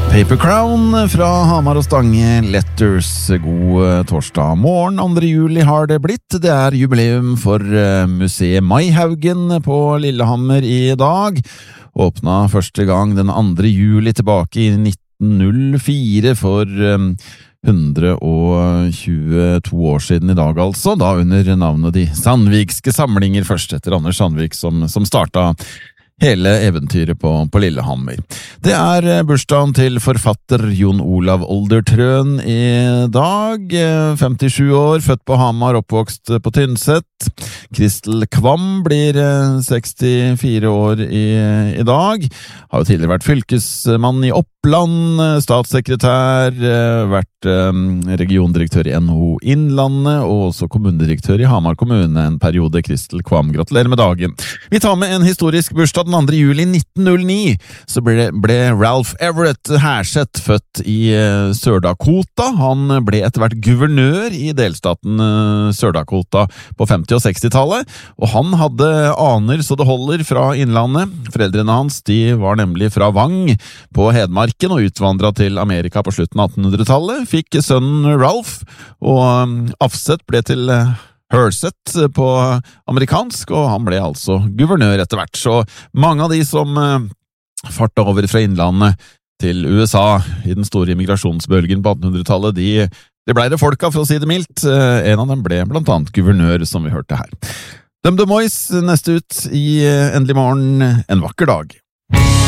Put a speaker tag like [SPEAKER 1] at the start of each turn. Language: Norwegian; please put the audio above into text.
[SPEAKER 1] Paper Crown fra Hamar og Stange Letters. God torsdag morgen, 2. juli har det blitt. Det er jubileum for museet Maihaugen på Lillehammer i dag. Åpna første gang den 2. juli tilbake i 1904 for 122 år siden i dag altså, da under navnet De Sandvikske Samlinger, først etter Anders Sandvik som starta hele eventyret på Lillehammer. Det er bursdagen til forfatter Jon Olav Oldertrøen i dag, 57 år, født på Hamar, oppvokst på Tynset. Kristel Kvam blir 64 år i dag, har jo tidligere vært fylkesmann i Oppland, statssekretær, vært regiondirektør i NHO Innlandet, og også kommunedirektør i Hamar kommune en periode. Kristel Kvam, gratulerer med dagen. Vi tar med en historisk bursdag. Den 2. juli 1909 så ble Ralph Everett Herseth født i Sør-Dakota. Han ble etter hvert guvernør i delstaten Sør-Dakota på 50- og 60-tallet, og han hadde aner så det holder fra innlandet. Foreldrene hans de var nemlig fra Vang på Hedmarken og utvandret til Amerika på slutten av 1800-tallet. Fikk sønnen Ralph, og Afseth ble til Herseth på amerikansk, og han ble altså guvernør etter hvert. Så mange av de som fartet over fra innlandet til USA i den store immigrasjonsbølgen på 1800-tallet, de ble det folk av, for å si det mildt. En av dem ble blant annet guvernør, som vi hørte her. DumDum Boys neste ut i Endelig morgen, en vakker dag.